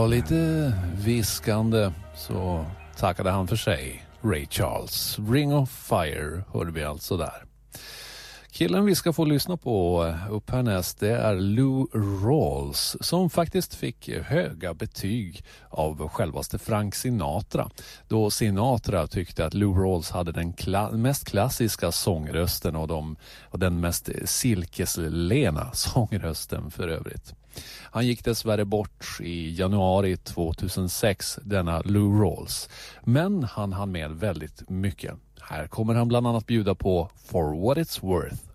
lite viskande så tackade han för sig. Ray Charles, Ring of Fire hörde vi alltså där. Killen vi ska få lyssna på upp härnäst, det är Lou Rawls som faktiskt fick höga betyg av självaste Frank Sinatra. Då Sinatra tyckte att Lou Rawls hade den mest klassiska sångrösten och den mest silkeslena sångrösten för övrigt. Han gick dessvärre bort i januari 2006, denna Lou Rawls. Men han hann med väldigt mycket. Här kommer han bland annat bjuda på For What It's Worth.